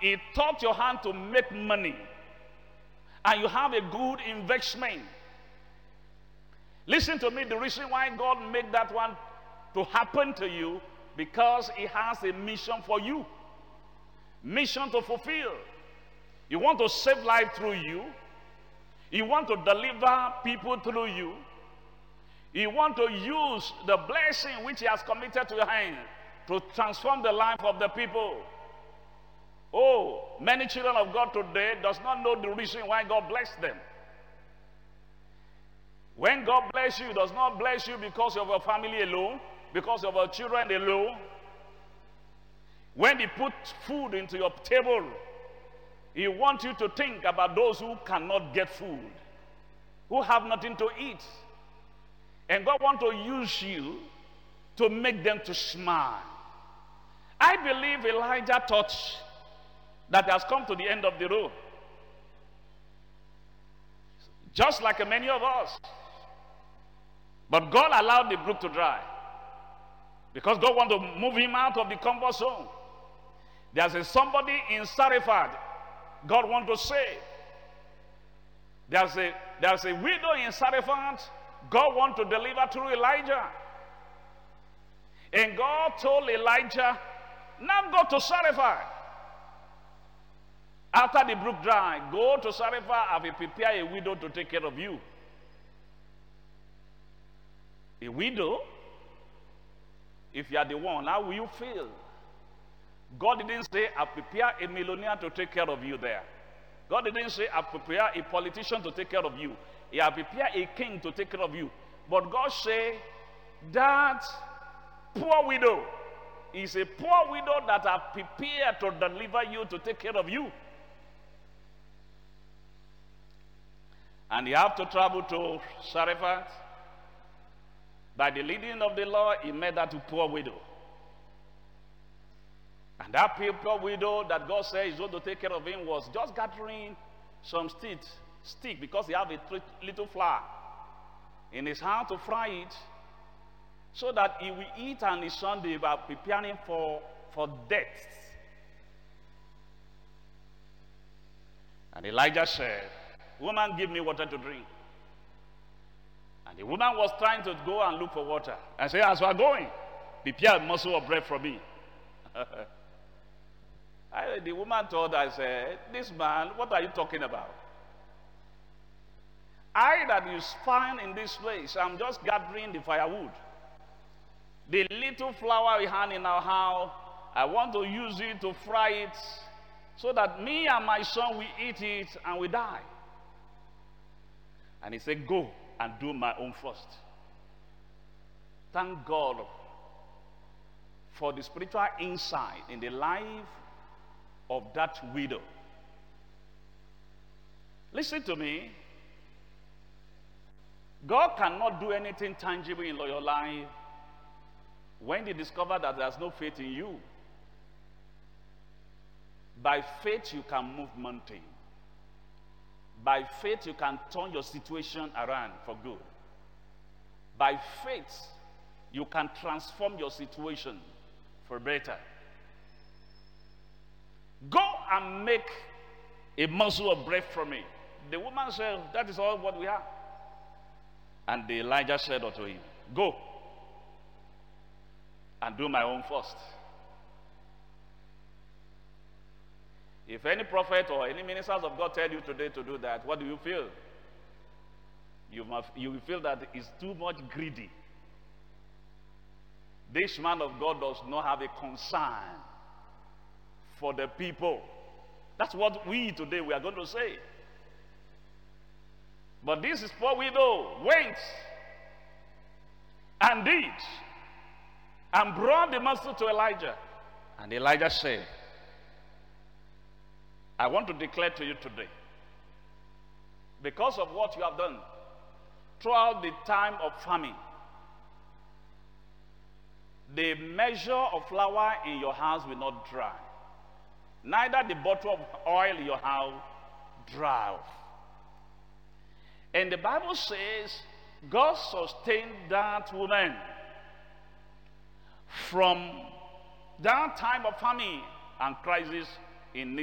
He taught your hand to make money, and you have a good investment. Listen to me, the reason why God made that one to happen to you, because he has a mission for you. Mission to fulfill. You want to save life through you. You want to deliver people through you. You want to use the blessing which he has committed to your hand to transform the life of the people. Oh, many children of God today does not know the reason why God blessed them. When God bless you, he does not bless you because of your family alone, because of your children alone. When he put food into your table, he wants you to think about those who cannot get food, who have nothing to eat. And God wants to use you to make them to smile. I believe Elijah thought that has come to the end of the road. Just like many of us. But God allowed the brook to dry. Because God wants to move him out of the comfort zone. There's somebody in Sarephat God wants to save. There's a widow in Sarephat God wants to deliver through Elijah. And God told Elijah, now go to Sarephat. After the brook dry, go to Sarephat. I will prepare a widow to take care of you. A widow? If you are the one, how will you feel? God didn't say, I'll prepare a millionaire to take care of you there. God didn't say, I'll prepare a politician to take care of you. I'll prepare a king to take care of you. But God said, that poor widow is a poor widow that I've prepared to deliver you, to take care of you. And you have to travel to Sarephat. By the leading of the Lord, he met that poor widow. And that poor widow that God said is going to take care of him was just gathering some stick because he have a little flour in his hand to fry it, so that he will eat, and his son they were preparing for death. And Elijah said, woman, give me water to drink. And the woman was trying to go and look for water. I said, as we are going, prepare a morsel of bread for me. The woman told her, I said, this man, what are you talking about? I that is fine in this place, I'm just gathering the firewood. The little flour we have in our house, I want to use it to fry it, so that me and my son will eat it and we die. And he said, go and do my own first. Thank God for the spiritual insight in the life of that widow. Listen to me. God cannot do anything tangible in your life when they discover that there's no faith in you. By faith you can move mountains. By faith you can turn your situation around for good. By faith you can transform your situation for better. Go and make a morsel of bread for me. The woman said, that is all what we have. And Elijah said unto him, go and do my own first. If any prophet or any ministers of God tell you today to do that, what do you feel? You will feel that it's too much greedy. This man of God does not have a concern for the people. That's what we today we are going to say. But this is poor widow went and did and brought the master to Elijah. And Elijah said, I want to declare to you today, because of what you have done throughout the time of famine, the measure of flour in your house will not dry, neither the bottle of oil in your house dry off. And the Bible says God sustained that woman from that time of famine and crisis in